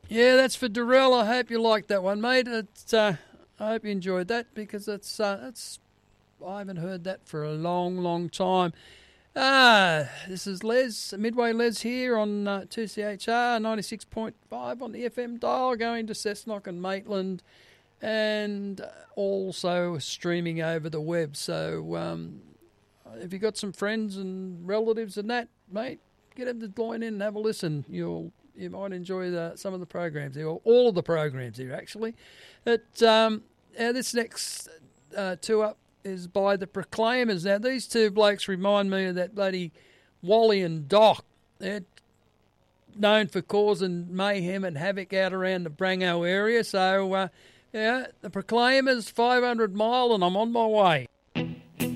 Yeah, that's for Durrell. I hope you liked that one, mate. I hope you enjoyed that because it's I haven't heard that for a long, long time. This is Les, Midway Les here on 2CHR 96.5 on the FM dial, going to Cessnock and Maitland, and also streaming over the web. So if you've got some friends and relatives and that, mate, get them to join in and have a listen. You might enjoy some of the programs here, or all of the programs here, actually. This next two up is by the Proclaimers. Now, these two blokes remind me of that bloody Wally and Doc. They're known for causing mayhem and havoc out around the Brango area. So, the Proclaimers, 500 Mile, and I'm on my way.